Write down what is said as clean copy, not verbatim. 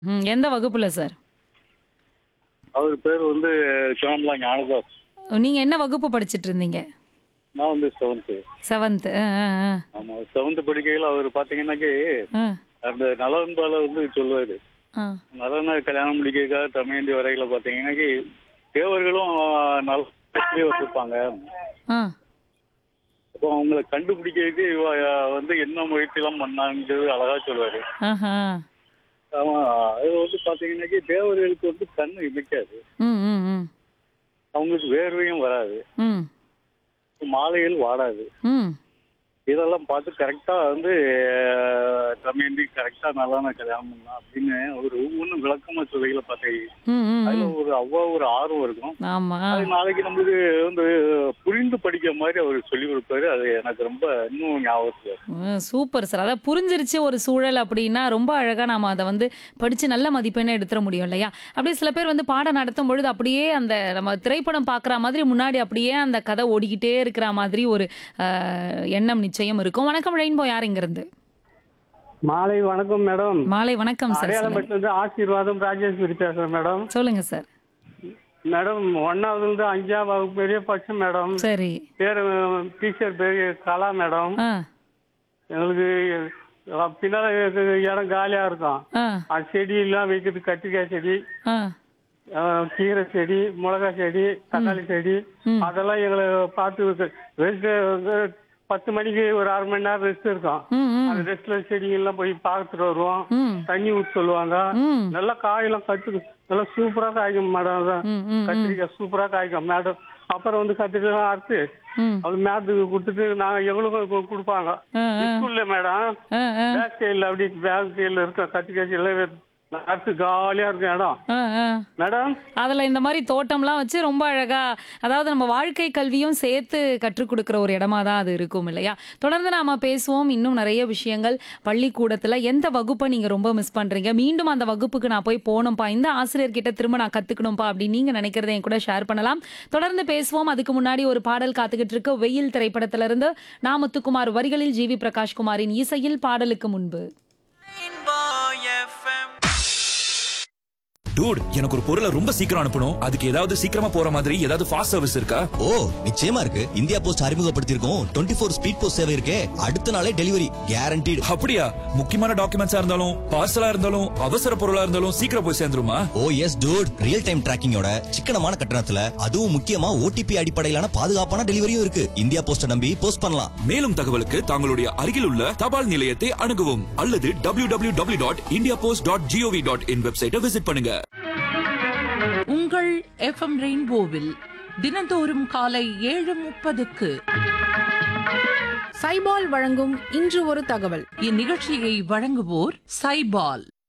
எந்த வகுப்புல சார்? அவர் பேர் வந்து சிவன்லா ஞானதாஸ். நீங்க என்ன வகுப்பு படிச்சிட்டு இருந்தீங்க? நான் வந்து செவன்த்து. 7th. ஆமா, செவன்த்து படிக்கையில் அவர் பார்த்தீங்கன்னாக்கி ஆ, அந்த நலன்பால வந்து சொல்லுவாரு. ஆ. நலனை கல்யாணம் முடிக்கிறதுக்காக தமையந்தி வரையில பார்த்தீங்கன்னாக்கி தேவர்களும் நல்ல வச்சிருப்பாங்க. ஆ. அப்போ அவங்கள கண்டுபிடிக்கிறதுக்கு இவ வந்து என்ன முயற்சிலாம் பண்ணாங்கிறது அழகா சொல்லுவாரு. ஆஹா. ஆமா, அது வந்து பார்த்தீங்கன்னாக்கி தேவர்களுக்கு வந்து கண்ணு இமைக்காது, ம், ம், ம். அவங்களுக்கு வேர்வையும் வராது, ம், மாலைகள் வாடாது. ம். இதெல்லாம் பார்த்து கரெக்டா வந்து தமையந்தி கரெக்டா நல்லான கல்யாணம் பண்ணலாம் அப்படின்னு ஒரு ஒவ்வொன்றும் விளக்கமா சொல்லிகளை பார்த்தேன். ம், ம், அதுல ம். ஒரு ஆர்வம் இருக்கும். ஆமா. அது நாளைக்கு நம்மளுக்கு வந்து புரிந்து படிக்கிற மாதிரி அவர் சொல்லி கொடுப்பாரு. அது எனக்கு ரொம்ப இன்னும் ஞாபகத்துல இருக்கு. Super sir. அதான் புரிஞ்சிருச்சு ஒரு சூழல் அப்படின்னா, ரொம்ப அழகா நாம அத வந்து படிச்சு நல்ல மதிப்பெண்ண எடுத்துற முடியும் இல்லையா? அப்படியே சில பேர் வந்து பாடம் நடத்தும் பொழுது அப்படியே அந்த நம்ம திரைப்படம் பார்க்குற மாதிரி முன்னாடி அப்படியே அந்த கதை ஓடிக்கிட்டே இருக்கிற மாதிரி ஒரு எண்ணம் நிச்சயம் இருக்கும். வணக்கம் ரெயின்போ, யார் இங்கிருந்து? மாலை வணக்கம் மேடம். மாலை வணக்கம் சார். அடையாளம் சொல்லுங்க. பெற்றது ஆசீர்வாதம் ராஜேஸ்வரி பேசுறேன் மேடம். சொல்லுங்க சார். மேடம் 1வது இருந்து 5ஆம் வகுப்பு பெரிய படிச்சேன் மேடம். சரி. பேரு டீச்சர் பேரு கலா மேடம். ஆ, எங்களுக்கு பின்னால இடம் காலியா இருக்கும். ஆ, அது செடி எல்லாம் வைக்கிறது, கத்திரிக்காய் செடி, ஆ. கீரை செடி, மிளகாய் செடி, தக்காளி செடி, ம். அதெல்லாம் எங்களை பார்த்து ரெஸ்ட் 10 மணிக்கு ஒரு 1/2 மணி நேரம் ரெஸ்ட் இருக்கும். ம், ம், அந்த ரெஸ்ட்ல செடிங்கெல்லாம் போய் பார்த்துட்டு வருவோம். ம், தண்ணி ஊற்ற சொல்லுவாங்க. ம், நல்லா காயெல்லாம் நல்லா சூப்பரா காய்க்கும் மேடம். ம், ம், கத்திரிக்காய் சூப்பரா காய்க்கும் மேடம். அப்புறம் வந்து கத்திரிக்காய் அறுத்து ம். அது மேத்துக்கு கொடுத்துட்டு நாங்க எங்களுக்கும் கொடுப்பாங்க. ஆ, ஆ, ஸ்கூல்ல மேடம் ஆ, ஆ, பேக் சைடுல அப்படி பேக் சைடுல இருக்க கத்திரிக்காய் எல்லாம் அறுத்து காலியா இருக்கும் இடம் ஆ, ஆ. மேடம். அதுல இந்த மாதிரி தோட்டம்லாம் வச்சு ரொம்ப அழகா, அதாவது நம்ம வாழ்க்கை கல்வியும் சேர்த்து கற்றுக் கொடுக்கிற ஒரு இடமா தான் அது இருக்கும் இல்லையா? தொடர்ந்து நாம பேசுவோம். இன்னும் நிறைய விஷயங்கள். பள்ளிக்கூடத்துல எந்த வகுப்பை நீங்க ரொம்ப மிஸ் பண்றீங்க? மீண்டும் அந்த வகுப்புக்கு நான் போய் போகணும்ப்பா, இந்த ஆசிரியர்கிட்ட திரும்ப நான் கத்துக்கணும்ப்பா அப்படின்னு நீங்க நினைக்கிறத என் கூட ஷேர் பண்ணலாம். தொடர்ந்து பேசுவோம். அதுக்கு முன்னாடி ஒரு பாடல் காத்துக்கிட்டு இருக்கு. வெயில் திரைப்படத்துல இருந்து நா. முத்துக்குமார் வரிகளில் ஜி.வி. பிரகாஷ்குமாரின் இசையில், பாடலுக்கு முன்பு. டூட், எனக்கு ஒரு பொருளை ரொம்ப சீக்கிரம் அனுப்பணும். அதுக்கு ஏதாவது சீக்கிரமா போற மாதிரி ஏதாவது ஃபாஸ்ட் சர்வீஸ் இருக்கா? ஓ, நிச்சயமா இருக்கு. இந்தியா போஸ்ட் அறிமுகப்படுத்தியிருக்கோம் 24 ஸ்பீட் போஸ்ட் சேவை இருக்கே. அடுத்த நாளே டெலிவரி கேரண்டீடு. அப்படியா? முக்கியமான டாக்குமெண்ட்ஸா இருந்தாலும் பார்சலா இருந்தாலும் அவசர பொருளா இருந்தாலும் சீக்கிரம் போய் சேர்ந்துருமா? ஓ எஸ் டூட், ரியல் டைம் டிராக்கிங்கோட சிக்கனமான கட்டணத்துல, அதுவும் முக்கியமா ஓடிபி அடிப்படையிலான பாதுகாப்பான டெலிவரியும் இருக்கு. இந்தியா போஸ்ட நம்பி போஸ்ட் பண்ணலாம். மேலும் தகவலுக்கு தங்களுடைய அருகில் உள்ள தபால் நிலையத்தை அணுகவும் அல்லது www.indiapost.gov.in வெப்சைட்டை விசிட் பண்ணுங்க. உங்கள் எஃப்எம் ரெயின்போவில் தினந்தோறும் காலை 7:30க்கு சைபால் வழங்கும் இன்று ஒரு தகவல். இந்நிகழ்ச்சியை வழங்குவோர் சைபால்.